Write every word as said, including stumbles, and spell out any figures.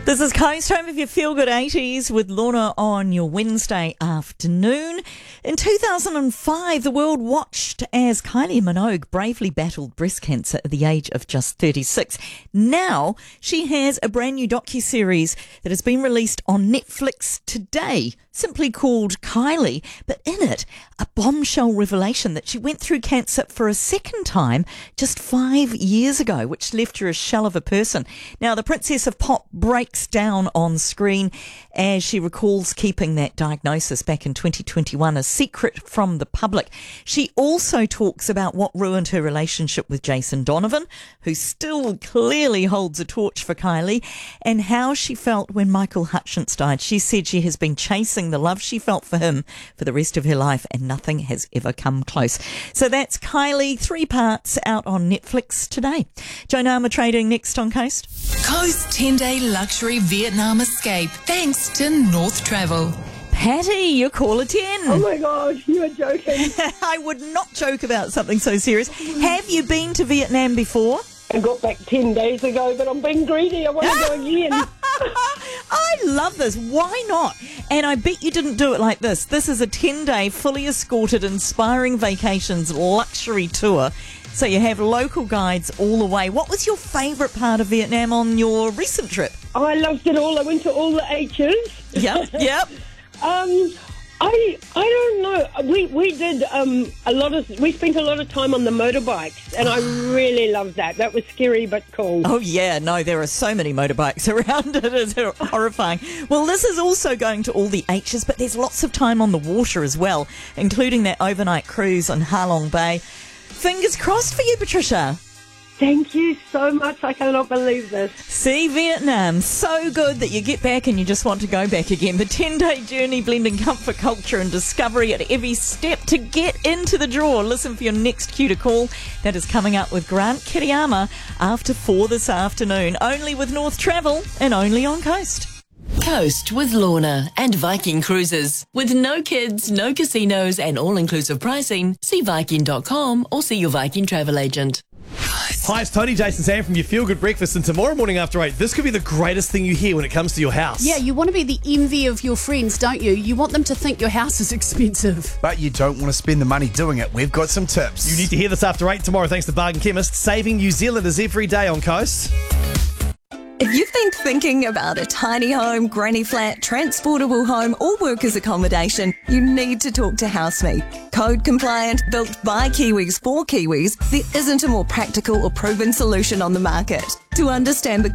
This is Coast Home of your Feel Good eighties with Lorna on your Wednesday afternoon. In two thousand five, the world watched as Kylie Minogue bravely battled breast cancer at the age of just thirty-six. Now, she has a brand new docuseries that has been released on Netflix today, simply called Kylie, but in it, a bombshell revelation that she went through cancer for a second time just five years ago, which left her a shell of a person. Now, the Princess of Pop breaks down on screen as she recalls keeping that diagnosis back in twenty twenty-one a secret from the public. She also talks about what ruined her relationship with Jason Donovan, who still clearly holds a torch for Kylie, and how she felt when Michael Hutchence died. She said she has been chasing the love she felt for him for the rest of her life, and nothing has ever come close. So that's Kylie, three parts, out on Netflix today. Joan Armour trading next on Coast. Coast ten-day luxury Vietnam escape thanks to North Travel. Patty, your caller ten. Oh my gosh, you are joking. I would not joke about something so serious. Have you been to Vietnam before? I got back ten days ago, but I'm being greedy. I want to go again. I love this. Why not? And I bet you didn't do it like this. This is a ten-day, fully escorted, inspiring vacations luxury tour. So you have local guides all the way. What was your favourite part of Vietnam on your recent trip? Oh, I loved it all. I went to all the H's. Yep, yep. um, I I don't know. We we did um a lot of. We spent a lot of time on the motorbikes, and I really loved that. That was scary but cool. Oh yeah, no, there are so many motorbikes around. It is horrifying. Well, this is also going to all the H's, but there's lots of time on the water as well, including that overnight cruise on Ha Long Bay. Fingers crossed for you, Patricia. Thank you so much. I cannot believe this. See, Vietnam, so good that you get back and you just want to go back again. The ten-day journey blending comfort, culture and discovery at every step to get into the draw. Listen for your next cue to call. That is coming up with Grant Kiriyama after four this afternoon. Only with North Travel and only on Coast. Coast with Lorna and Viking Cruises. With no kids, no casinos and all-inclusive pricing, see Viking dot com or see your Viking travel agent. Hi, it's Tony, Jason, Sam from your Feel Good Breakfast, and tomorrow morning after eight, this could be the greatest thing you hear when it comes to your house. Yeah, you want to be the envy of your friends, don't you? You want them to think your house is expensive. But you don't want to spend the money doing it. We've got some tips. You need to hear this after eight tomorrow thanks to Bargain Chemist, saving New Zealanders every day on Coast. If you've been thinking about a tiny home, granny flat, transportable home or workers' accommodation, you need to talk to Housemate. Code compliant, built by Kiwis for Kiwis, there isn't a more practical or proven solution on the market. To understand the